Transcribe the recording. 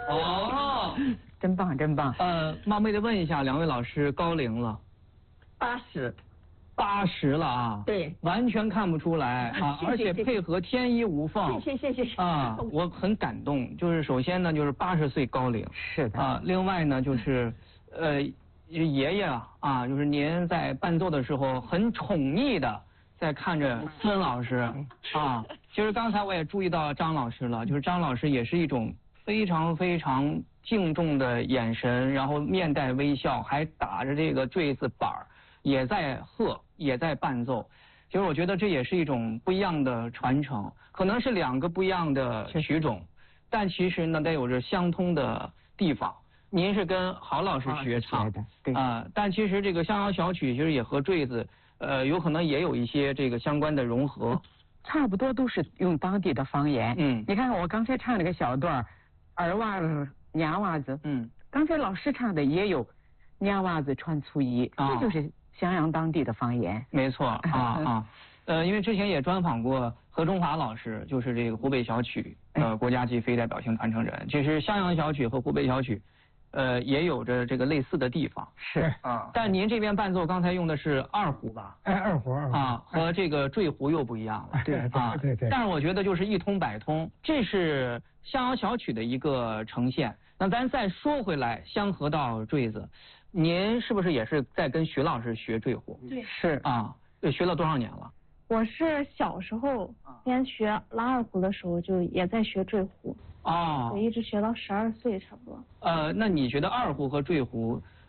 哦， 真棒，真棒。 冒昧的问一下，两位老师高龄了？80了啊？ 对， 完全看不出来啊，而且配合天衣无缝。 谢谢啊，我很感动。就是首先呢，就是80岁高龄。 是的。 啊，另外呢，就是爷爷啊，就是您在伴奏的时候很宠溺的在看着孙老师啊。其实刚才我也注意到张老师了，就是张老师也是一种非常非常敬重的眼神，然后面带微笑，还打着这个坠子板儿。也在和，也在伴奏，其实我觉得这也是一种不一样的传承，可能是两个不一样的曲种，但其实呢，它有着相通的地方。您是跟郝老师学唱的，对但其实这个襄阳小曲其实也和坠子，有可能也有一些这个相关的融合， 差不多都是用当地的方言。你看我刚才唱那个小段儿娃子、娘娃子，刚才老师唱的也有娘娃子穿粗衣，这就是襄阳当地的方言。 没错因为之前也专访过何中华老师，就是这个湖北小曲国家级非代表性传承人。其实襄阳小曲和湖北小曲，也有着这个类似的地方。 是但您这边伴奏刚才用的是二胡吧？ 二胡和这个坠胡又不一样了。 对。 但是我觉得就是一通百通，这是襄阳小曲的一个呈现。那咱再说回来，香河道坠子。您是不是也是在跟徐老师学坠胡？ 对， 是学了多少年了？ 我是小时候边学拉二胡的时候就也在学坠胡。我一直学到12岁差不多。 那你觉得二胡和坠胡